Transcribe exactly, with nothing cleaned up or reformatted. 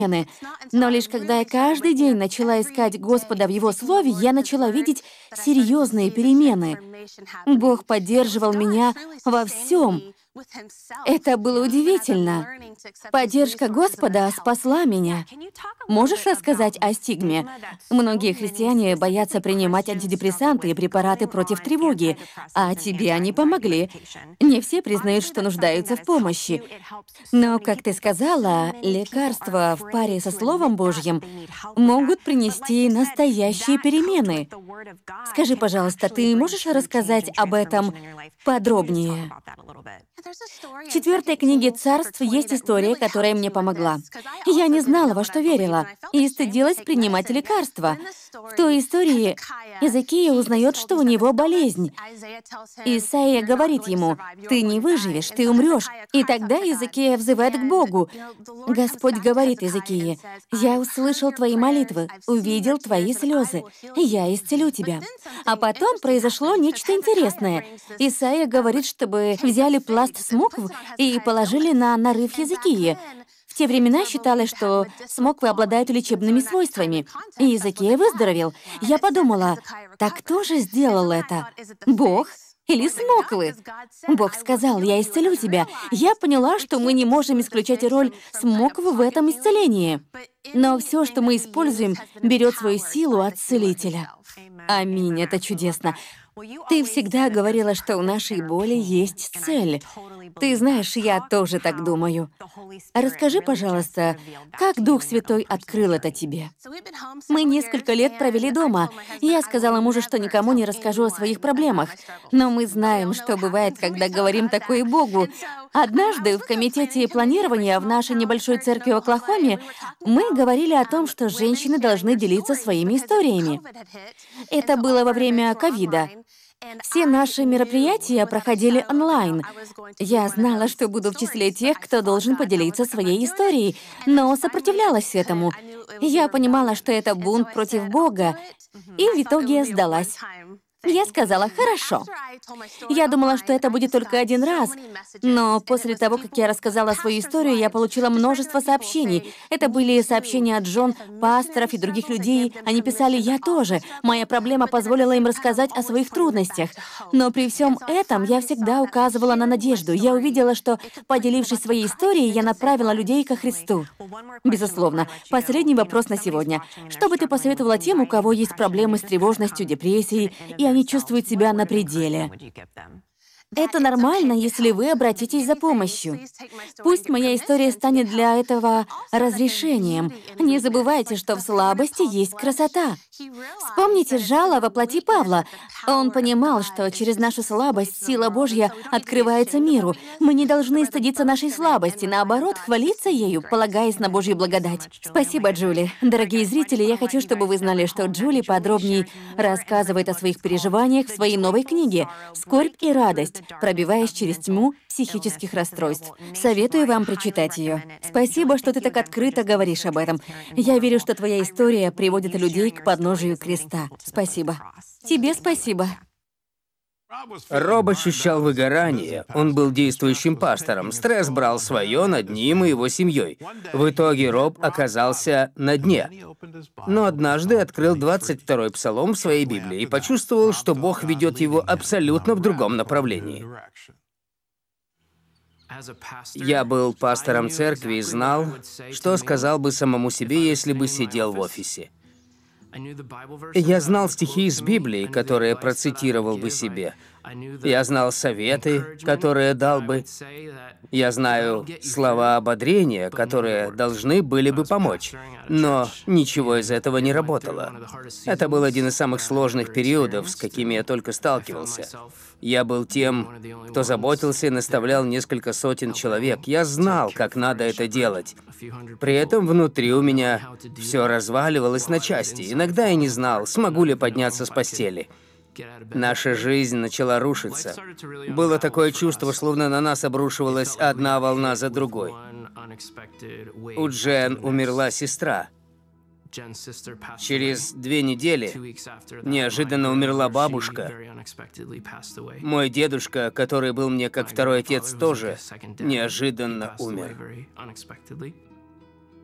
Но лишь когда я каждый день начала искать Господа в Его Слове, я начала видеть серьезные перемены. Бог поддерживал меня во всем. Это было удивительно. Поддержка Господа спасла меня. Можешь рассказать о стигме? Многие христиане боятся принимать антидепрессанты и препараты против тревоги, а тебе они помогли. Не все признают, что нуждаются в помощи. Но, как ты сказала, лекарства в паре со Словом Божьим могут принести настоящие перемены. Скажи, пожалуйста, ты можешь рассказать об этом подробнее? В четвертой книге Царств есть история, которая мне помогла. Я не знала, во что верила, и стыдилась принимать лекарства. В той истории Иезекия узнает, что у него болезнь. Исаия говорит ему: «Ты не выживешь, ты умрешь». И тогда Иезекия взывает к Богу. Господь говорит Иезекии: «Я услышал твои молитвы, увидел твои слезы, я исцелю тебя». А потом произошло нечто интересное. Исаия говорит, чтобы взяли пласт смокв и положили на нарыв Иезекии. В те времена считалось, что смоквы обладают лечебными свойствами, и Иезекия выздоровел. Я подумала, так кто же сделал это? Бог или смоквы? Бог сказал: «Я исцелю тебя». Я поняла, что мы не можем исключать роль смоквы в этом исцелении. Но все, что мы используем, берет свою силу от Целителя. Аминь, это чудесно. Ты всегда говорила, что у нашей боли есть цель. Ты знаешь, я тоже так думаю. Расскажи, пожалуйста, как Дух Святой открыл это тебе? Мы несколько лет провели дома. Я сказала мужу, что никому не расскажу о своих проблемах. Но мы знаем, что бывает, когда говорим такое Богу. Однажды в комитете планирования в нашей небольшой церкви в Оклахоме мы говорили о том, что женщины должны делиться своими историями. Это было во время ковида. Все наши мероприятия проходили онлайн. Я знала, что буду в числе тех, кто должен поделиться своей историей, но сопротивлялась этому. Я понимала, что это бунт против Бога, и в итоге сдалась. Я сказала: «Хорошо». Я думала, что это будет только один раз, но после того, как я рассказала свою историю, я получила множество сообщений. Это были сообщения от жен, пасторов и других людей. Они писали: «Я тоже. Моя проблема позволила им рассказать о своих трудностях». Но при всем этом я всегда указывала на надежду. Я увидела, что, поделившись своей историей, я направила людей ко Христу. Безусловно. Последний вопрос на сегодня. Что бы ты посоветовала тем, у кого есть проблемы с тревожностью, депрессией, и они чувствуют себя на пределе? Это нормально, если вы обратитесь за помощью. Пусть моя история станет для этого разрешением. Не забывайте, что в слабости есть красота. Вспомните жало во плоти Павла. Он понимал, что через нашу слабость сила Божья открывается миру. Мы не должны стыдиться нашей слабости, наоборот, хвалиться ею, полагаясь на Божью благодать. Спасибо, Джули. Дорогие зрители, я хочу, чтобы вы знали, что Джули подробнее рассказывает о своих переживаниях в своей новой книге «Скорбь и радость. Пробиваясь через тьму психических расстройств». Советую вам прочитать ее. Спасибо, что ты так открыто говоришь об этом. Я верю, что твоя история приводит людей к подножию креста. Спасибо. Тебе спасибо. Роб ощущал выгорание. Он был действующим пастором. Стресс брал свое над ним и его семьей. В итоге Роб оказался на дне. Но однажды открыл двадцать второй псалом в своей Библии и почувствовал, что Бог ведет его абсолютно в другом направлении. Я был пастором церкви и знал, что сказал бы самому себе, если бы сидел в офисе. Я знал стихи из Библии, которые процитировал бы себе. Я знал советы, которые дал бы. Я знаю слова ободрения, которые должны были бы помочь. Но ничего из этого не работало. Это был один из самых сложных периодов, с какими я только сталкивался. Я был тем, кто заботился и наставлял несколько сотен человек. Я знал, как надо это делать. При этом внутри у меня все разваливалось на части. Иногда я не знал, смогу ли подняться с постели. Наша жизнь начала рушиться. Было такое чувство, словно на нас обрушивалась одна волна за другой. У Джен умерла сестра. Через две недели неожиданно умерла бабушка. Мой дедушка, который был мне как второй отец, тоже неожиданно умер.